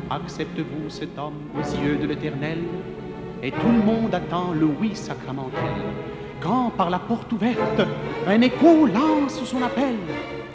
Acceptez-vous cet homme aux yeux de l'Éternel? Et tout le monde attend le oui sacramentel. Quand par la porte ouverte, un écho lance son appel.